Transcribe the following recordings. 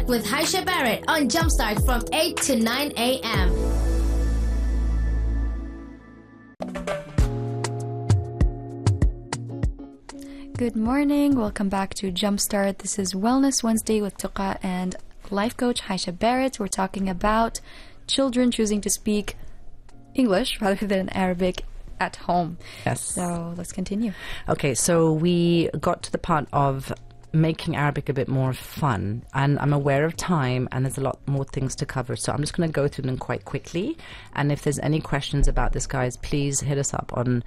Jumpstart with Haisha Barrett on Jumpstart from 8 to 9 a.m. Good morning. Welcome back to Jumpstart. This is Wellness Wednesday with Tuqa and life coach Haisha Barrett. We're talking about children choosing to speak English rather than Arabic at home. Yes. So let's continue. Okay, so we got to the part of making Arabic a bit more fun, and I'm aware of time and there's a lot more things to cover, so I'm just going to go through them quite quickly. And if there's any questions about this, guys, please hit us up on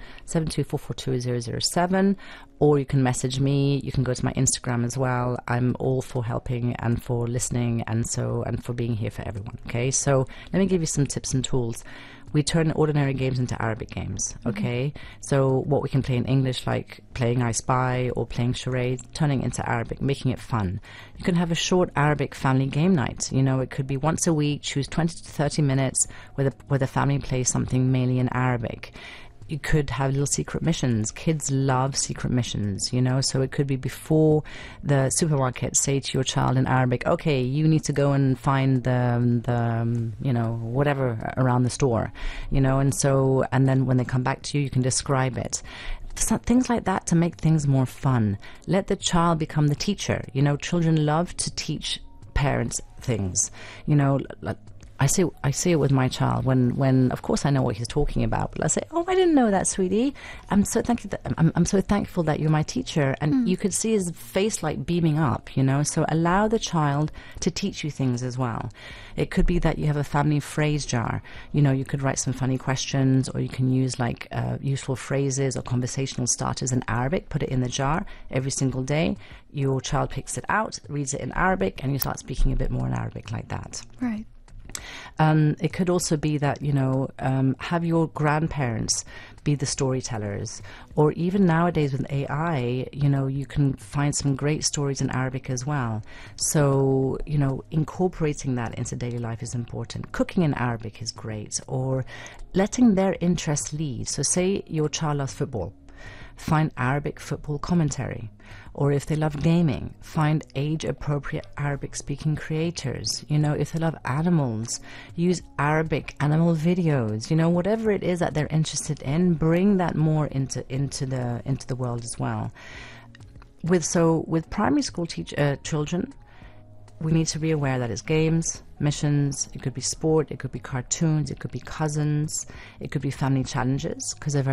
724420007, or you can message me. You can go to my Instagram as well. I'm all for helping and for listening and for being here for everyone. Okay, so let me give you some tips and tools. We turn ordinary games into Arabic games, okay? So what we can play in English, like playing I Spy or playing charades, turning into Arabic, making it fun. You can have a short Arabic family game night. You know, it could be once a week, choose 20 to 30 minutes where the family plays something mainly in Arabic. You could have little secret missions. Kids love secret missions, you know, so it could be before the supermarket, say to your child in Arabic, okay, you need to go and find the you know, whatever around the store, you know, and then when they come back to you, you can describe it. Things like that to make things more fun. Let the child become the teacher. You know, children love to teach parents things, you know, like, I see it with my child when of course I know what he's talking about, but I say, oh, I didn't know that, sweetie. I'm so thankful that you're my teacher. And you could see his face like beaming up, you know. So allow the child to teach you things as well. It could be that you have a family phrase jar. You know, you could write some funny questions, or you can use like useful phrases or conversational starters in Arabic, put it in the jar every single day. Your child picks it out, reads it in Arabic, and you start speaking a bit more in Arabic like that. Right. It could also be that, you know, have your grandparents be the storytellers, or even nowadays with AI, you know, you can find some great stories in Arabic as well. So, you know, incorporating that into daily life is important. Cooking in Arabic is great, or letting their interests lead. So say your child loves football, find Arabic football commentary. Or if they love gaming, find age-appropriate Arabic-speaking creators. You know, if they love animals, use Arabic animal videos. You know, whatever it is that they're interested in, bring that more into the world as well. With primary school children, we need to be aware that it's games, missions, it could be sport, it could be cartoons, it could be cousins, it could be family challenges, because they're very